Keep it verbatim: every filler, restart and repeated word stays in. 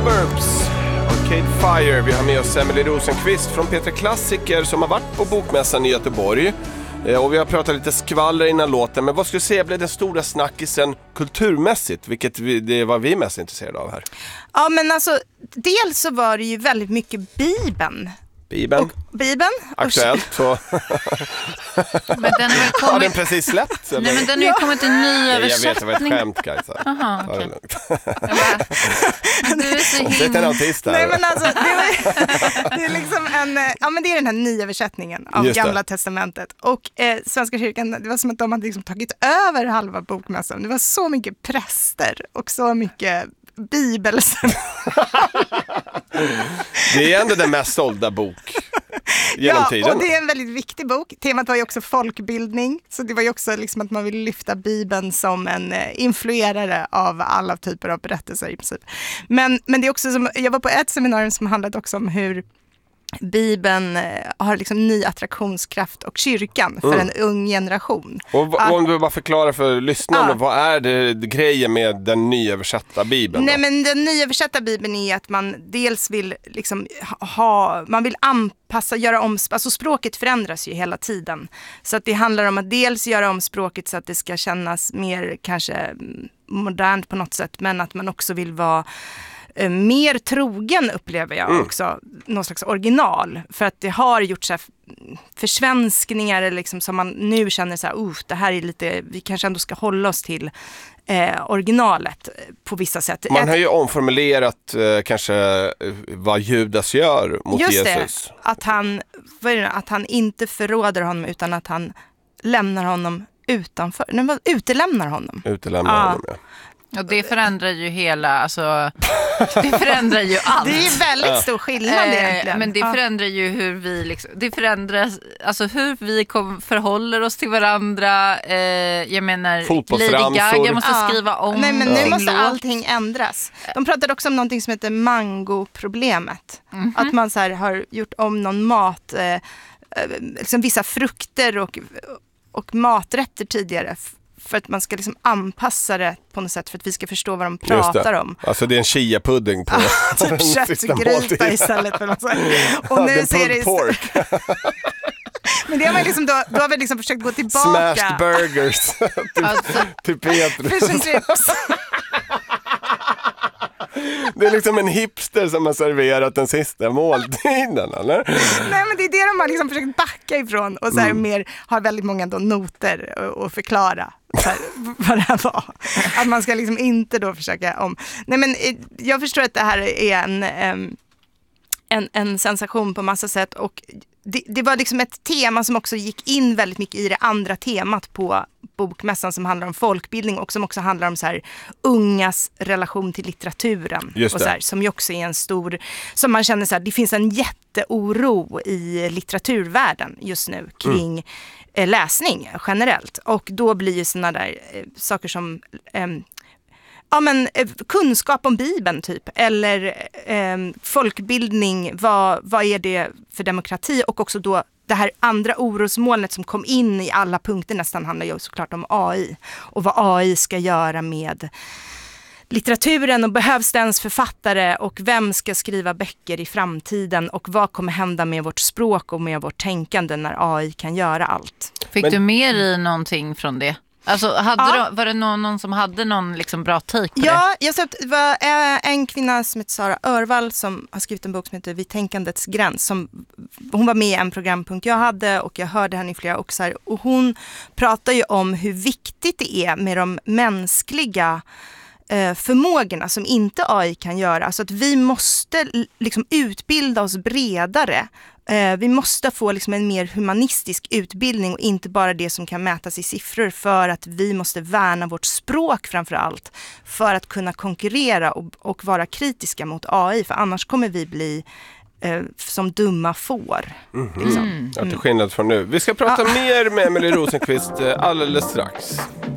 Suburbs, Arcade Fire. Vi har med oss Emily Rosenqvist från Petra Klassiker som har varit på Bokmässan i Göteborg. Och vi har pratat lite skvaller innan låten. Men vad skulle du säga blev den stora snackisen kulturmässigt? Vilket vi, det var vi mest intresserade av här. Ja, men alltså, dels så var det ju väldigt mycket Bibeln. Bibeln. Och, Bibeln. Aktuellt. Så. Men den har, kommit... har den precis släppt? Nej, men den har ju kommit en ny översättning. Jag vet, det var ett skämt, Kajsa. Aha, okay. Du är så himla... Det är en autist här. Nej, men alltså, det, var, det är liksom en, ja, men det är den här nya översättningen av Gamla testamentet. Och eh, Svenska kyrkan, det var som att de hade liksom tagit över halva Bokmässan. Det var så mycket präster och så mycket bibelsen. Det är ändå den mest sålda bok genom ja, tiden. Och det är en väldigt viktig bok. Temat var ju också folkbildning. Så det var ju också liksom att man vill lyfta Bibeln som en influerare av alla typer av berättelser i princip. Men, men det är också som, jag var på ett seminarium som handlade också om hur Bibeln har liksom ny attraktionskraft och kyrkan för mm. en ung generation. Och v- om du bara förklarar för lyssnarna, ja. Vad är det, det grejen med den nyöversatta Bibeln? Nej, men den nyöversatta Bibeln är att man dels vill liksom ha, man vill anpassa, göra om, alltså språket förändras ju hela tiden. Så att det handlar om att dels göra om språket så att det ska kännas mer kanske modernt på något sätt, men att man också vill vara mer trogen, upplever jag mm. också, någon slags original. För att det har gjort så här försvenskningar liksom, som man nu känner så här, uh, det här är lite, vi kanske ändå ska hålla oss till eh, originalet på vissa sätt. Man har ju omformulerat eh, kanske vad Judas gör mot just Jesus. Just det, att han, vad är det, att han inte förråder honom utan att han lämnar honom utanför, nej, utelämnar honom. Utelämnar ja. honom, ja. Och det förändrar ju hela, alltså det förändrar ju allt. Det är väldigt stor skillnad egentligen. Eh, men det förändrar ju hur vi liksom, det förändras, alltså hur vi kom, förhåller oss till varandra. Eh, jag menar, Lady Gaga måste ja. skriva om. Nej, men nu ja. måste allting ändras. De pratade också om någonting som heter mangoproblemet. Mm-hmm. Att man så här har gjort om någon mat, eh, liksom vissa frukter och, och maträtter tidigare för att man ska liksom anpassa det på något sätt för att vi ska förstå vad de pratar om. Alltså det är en chia-pudding på typ köttgryta istället för något sånt. Och nu ser det pork. Men det har man liksom då, då har vi liksom försökt gå tillbaka. Smashed burgers till, alltså, till Petrus. Fish and chips. Det är liksom en hipster som har serverat den sista måltiden, eller? Nej, men det är det de har liksom försökt backa ifrån och så här mm. mer har väldigt många då noter att förklara så här, vad det här var. Att man ska liksom inte då försöka om. Nej, men jag förstår att det här är en, en, en sensation på massa sätt och det, det var liksom ett tema som också gick in väldigt mycket i det andra temat på Bokmässan som handlar om folkbildning och som också handlar om så här ungas relation till litteraturen och så här, som ju också är en stor, som man känner så här, det finns en jätteoro i litteraturvärlden just nu kring mm. läsning generellt och då blir ju såna där eh, saker som eh, ja, men eh, kunskap om Bibeln typ eller eh, folkbildning, vad, vad är det för demokrati och också då det här andra orosmolnet som kom in i alla punkter nästan handlar ju såklart om A I och vad A I ska göra med litteraturen och behövs det ens författare och vem ska skriva böcker i framtiden och vad kommer hända med vårt språk och med vårt tänkande när A I kan göra allt. Fick Men... du med i någonting från det? Alltså, hade ja. du, var det någon, någon som hade någon liksom bra take på ja, det? Jag såg det var en kvinna som heter Sara Örvall som har skrivit en bok som heter Vid tänkandets gräns. Som, hon var med i en programpunkt jag hade och jag hörde henne i flera också här. Och hon pratar ju om hur viktigt det är med de mänskliga eh, förmågorna som inte A I kan göra. Alltså att vi måste liksom utbilda oss bredare. Vi måste få liksom en mer humanistisk utbildning och inte bara det som kan mätas i siffror för att vi måste värna vårt språk framför allt för att kunna konkurrera och, och vara kritiska mot A I för annars kommer vi bli eh, som dumma får. Mm-hmm. Liksom. Mm. Ja, till skillnad från nu. Vi ska prata ja. mer med Emily Rosenqvist alldeles strax.